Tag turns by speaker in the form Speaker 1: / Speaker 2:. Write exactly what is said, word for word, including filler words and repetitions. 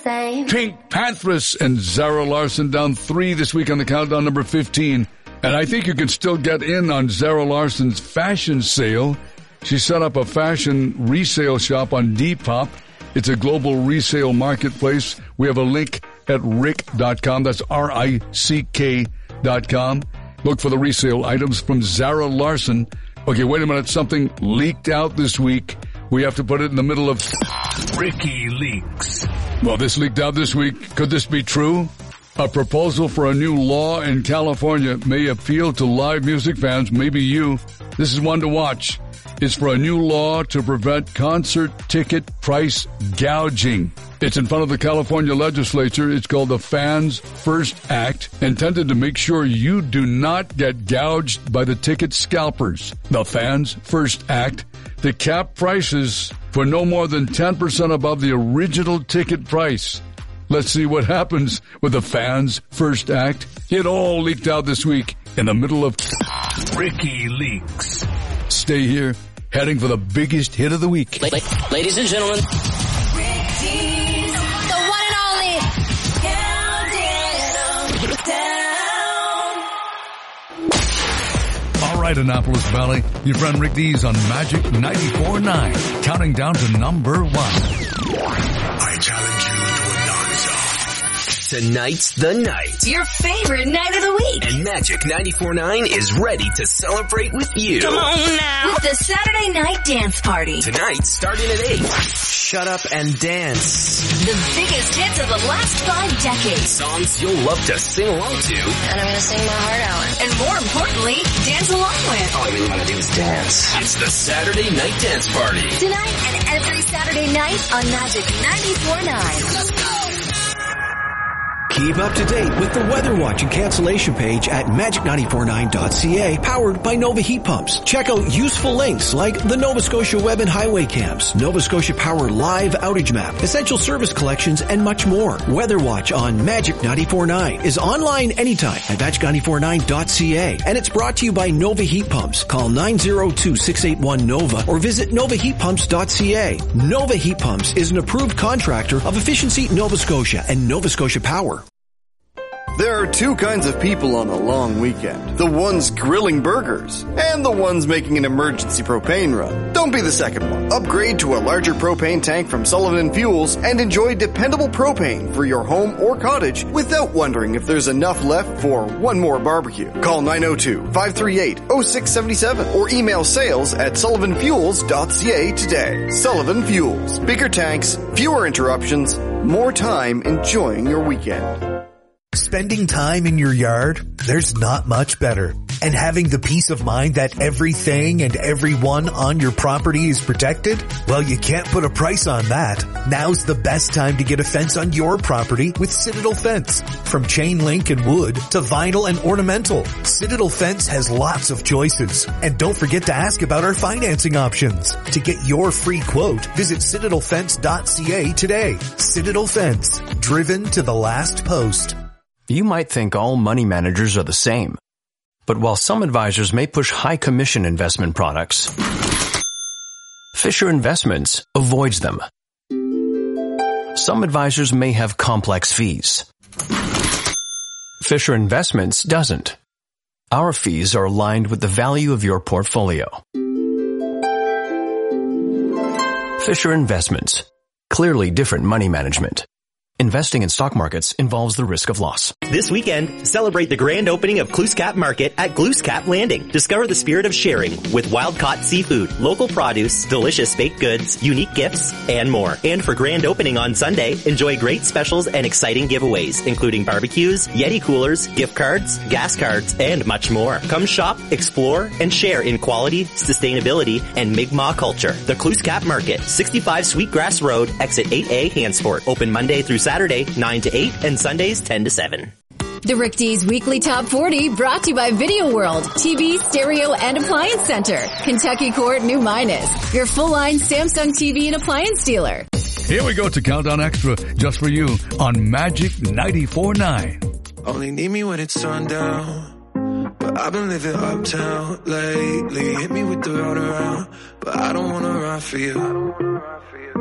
Speaker 1: same.
Speaker 2: Pink Panthers and Zara Larsson down three this week on the countdown, number fifteen. And I think you can still get in on Zara Larsson's fashion sale. She set up a fashion resale shop on Depop. It's a global resale marketplace. We have a link at rick dot com. That's R I C K dot com. Look for the resale items from Zara Larsson. Okay, wait a minute. Something leaked out this week. We have to put it in the middle of Ricky Leaks. Well, this leaked out this week. Could this be true? A proposal for a new law in California may appeal to live music fans, maybe you. This is one to watch. It's for a new law to prevent concert ticket price gouging. It's in front of the California legislature. It's called the Fans First Act, intended to make sure you do not get gouged by the ticket scalpers. The Fans First Act to cap prices for no more than ten percent above the original ticket price. Let's see what happens with the Fans First Act. It all leaked out this week in the middle of Ricky Leaks. Stay here, heading for the biggest hit of the week.
Speaker 3: Ladies and gentlemen,
Speaker 4: Ricky's, the one and only,
Speaker 2: down. All right, Annapolis Valley, your friend Rick Dees on Magic ninety-four point nine, counting down to number one.
Speaker 5: I challenge you to a dance-off. Tonight's the night.
Speaker 4: Your favorite night of the week.
Speaker 5: And Magic ninety-four point nine is ready to celebrate with you.
Speaker 4: Come on now. With the Saturday Night Dance Party.
Speaker 5: Tonight, starting at eight. Shut up and dance.
Speaker 4: The biggest hits of the last five decades.
Speaker 5: Songs you'll love to sing along to.
Speaker 4: And I'm going to sing my heart out. And more importantly, dance along with.
Speaker 5: All I really want to do is dance. It's the Saturday Night Dance Party.
Speaker 4: Tonight and every Saturday night on Magic ninety-four point nine. Let's go.
Speaker 6: Keep up to date with the Weather Watch and cancellation page at magic nine four nine dot c a, powered by Nova Heat Pumps. Check out useful links like the Nova Scotia Web and Highway Cams, Nova Scotia Power Live Outage Map, Essential Service Collections, and much more. Weather Watch on Magic ninety-four point nine is online anytime at magic nine four nine dot c a, and it's brought to you by Nova Heat Pumps. Call nine zero two, six eight one, NOVA or visit nova heat pumps dot c a. Nova Heat Pumps is an approved contractor of Efficiency Nova Scotia and Nova Scotia Power.
Speaker 7: There are two kinds of people on a long weekend. The ones grilling burgers and the ones making an emergency propane run. Don't be the second one. Upgrade to a larger propane tank from Sullivan Fuels and enjoy dependable propane for your home or cottage without wondering if there's enough left for one more barbecue. Call nine oh two, five three eight, oh six seven seven or email sales at sullivan fuels dot c a today. Sullivan Fuels. Bigger tanks, fewer interruptions, more time enjoying your weekend.
Speaker 8: Spending time in your yard, there's not much better. And having the peace of mind that everything and everyone on your property is protected? Well, you can't put a price on that. Now's the best time to get a fence on your property with Citadel Fence. From chain link and wood to vinyl and ornamental, Citadel Fence has lots of choices. And don't forget to ask about our financing options. To get your free quote, visit citadel fence dot c a today. Citadel Fence, driven to the last post.
Speaker 9: You might think all money managers are the same. But while some advisors may push high commission investment products, Fisher Investments avoids them. Some advisors may have complex fees. Fisher Investments doesn't. Our fees are aligned with the value of your portfolio. Fisher Investments. Clearly different money management. Investing in stock markets involves the risk of loss.
Speaker 10: This weekend, celebrate the grand opening of Glooscap Market at Glooscap Landing. Discover the spirit of sharing with wild-caught seafood, local produce, delicious baked goods, unique gifts, and more. And for grand opening on Sunday, enjoy great specials and exciting giveaways, including barbecues, Yeti coolers, gift cards, gas cards, and much more. Come shop, explore, and share in quality, sustainability, and Mi'kmaq culture. The Glooscap Market, sixty-five Sweetgrass Road, exit eight A, Hansport. Open Monday through Saturday, nine to eight, and Sundays, ten to seven.
Speaker 11: The Rick Dees Weekly Top forty brought to you by Video World, T V, Stereo, and Appliance Center. Kentucky Court, New Minas, your full-line Samsung T V and appliance dealer.
Speaker 2: Here we go to Countdown Extra, just for you, on Magic ninety-four point nine.
Speaker 12: Only need me when it's sundown, but I've been living uptown lately. Hit me with the road around, but I don't wanna ride for you.